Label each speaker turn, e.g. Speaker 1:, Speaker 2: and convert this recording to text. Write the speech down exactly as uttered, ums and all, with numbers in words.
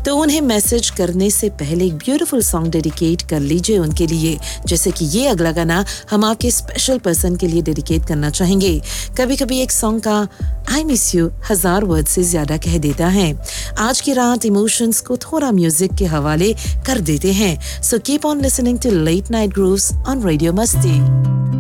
Speaker 1: तो उन्हें मैसेज करने से पहले एक ब्यूटीफुल सॉन्ग डेडिकेट कर लीजिए उनके लिए, जैसे कि ये अगला गाना हम आपके स्पेशल पर्सन के लिए डेडिकेट करना चाहेंगे। कभी कभी एक सॉन्ग का आई मिस यू हजार वर्ड से ज्यादा कह देता है। आज की रात इमोशंस को थोड़ा म्यूजिक के हवाले कर देते हैं। So keep on listening to late night grooves on radio मस्ती।